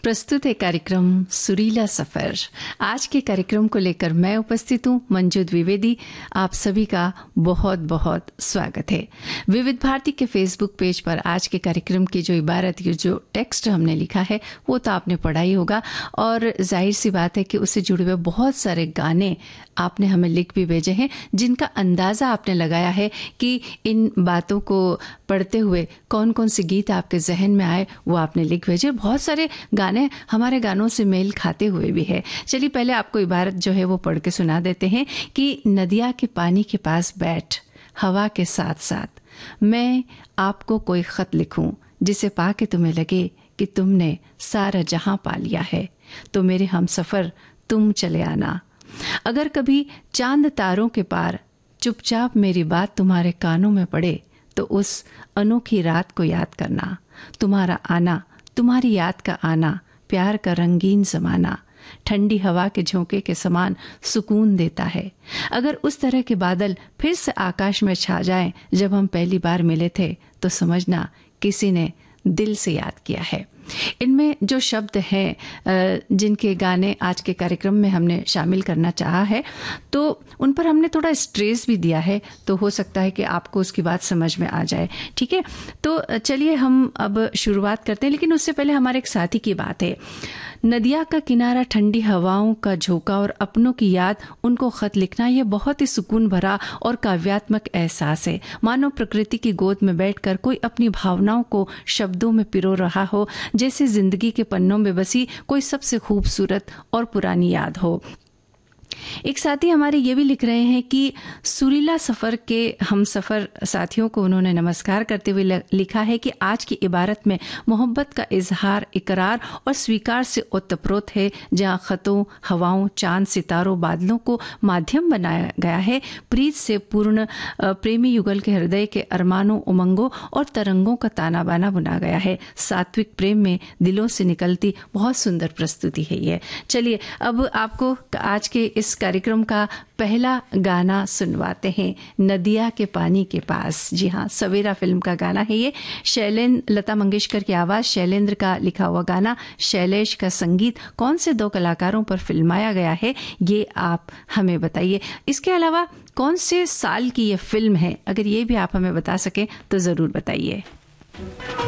प्रस्तुत है कार्यक्रम सुरीला सफर। आज के कार्यक्रम को लेकर मैं उपस्थित हूँ मंजू द्विवेदी। आप सभी का बहुत बहुत स्वागत है। विविध भारती के फेसबुक पेज पर आज के कार्यक्रम की जो इबारत, ये जो टेक्स्ट हमने लिखा है वो तो आपने पढ़ा ही होगा, और जाहिर सी बात है कि उससे जुड़े हुए बहुत सारे गाने आपने हमें लिख भी भेजे हैं, जिनका अंदाज़ा आपने लगाया है कि इन बातों को पढ़ते हुए कौन कौन से गीत आपके जहन में आए वो आपने लिख भेजे। बहुत सारे गाने हमारे गानों से मेल खाते हुए भी है। चलिए पहले आपको इबारत जो है वो पढ़ के सुना देते हैं कि नदिया के पानी के पास बैठ हवा के साथ साथ मैं आपको कोई खत लिखूं जिसे पाके तुम्हें लगे कि तुमने सारा जहां पा लिया है, तो मेरे हमसफर तुम चले आना। अगर कभी चांद तारों के पार चुपचाप मेरी बात तुम्हारे कानों में पड़े, तो उस अनोखी रात को याद करना। तुम्हारा आना, तुम्हारी याद का आना, प्यार का रंगीन ज़माना ठंडी हवा के झोंके के समान सुकून देता है। अगर उस तरह के बादल फिर से आकाश में छा जाएं जब हम पहली बार मिले थे, तो समझना किसी ने दिल से याद किया है। इनमें जो शब्द हैं जिनके गाने आज के कार्यक्रम में हमने शामिल करना चाहा है, तो उन पर हमने थोड़ा स्ट्रेस भी दिया है, तो हो सकता है कि आपको उसकी बात समझ में आ जाए। ठीक है, तो चलिए हम अब शुरुआत करते हैं, लेकिन उससे पहले हमारे एक साथी की बात है। नदिया का किनारा, ठंडी हवाओं का झोंका और अपनों की याद, उनको खत लिखना ये बहुत ही सुकून भरा और काव्यात्मक एहसास है। मानो प्रकृति की गोद में बैठकर कोई अपनी भावनाओं को शब्दों में पिरो रहा हो, जैसे जिंदगी के पन्नों में बसी कोई सबसे खूबसूरत और पुरानी याद हो। एक साथी हमारे ये भी लिख रहे हैं कि सुरीला सफ़र के हम सफ़र साथियों को उन्होंने नमस्कार करते हुए लिखा है कि आज की इबारत में मोहब्बत का इजहार, इकरार और स्वीकार से ओतप्रोत है, जहाँ खतों, हवाओं, चांद, सितारों, बादलों को माध्यम बनाया गया है। प्रीत से पूर्ण प्रेमी युगल के हृदय के अरमानों, उमंगों और तरंगों का ताना बाना बुना गया है। सात्विक प्रेम में दिलों से निकलती बहुत सुंदर प्रस्तुति है ये। चलिए अब आपको आज के इस कार्यक्रम का पहला गाना सुनवाते हैं, नदिया के पानी के पास। जी हाँ, सवेरा फिल्म का गाना है ये। लता मंगेशकर की आवाज़, शैलेंद्र का लिखा हुआ गाना, शैलेश का संगीत। कौन से दो कलाकारों पर फिल्माया गया है ये आप हमें बताइए। इसके अलावा कौन से साल की ये फिल्म है, अगर ये भी आप हमें बता सकें तो ज़रूर बताइए।